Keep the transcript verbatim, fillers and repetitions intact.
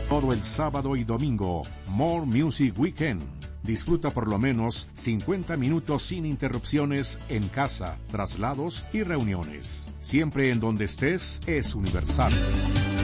Todo el sábado y domingo, More Music Weekend. Disfruta por lo menos cincuenta minutos sin interrupciones en casa, traslados y reuniones. Siempre en donde estés es Universal.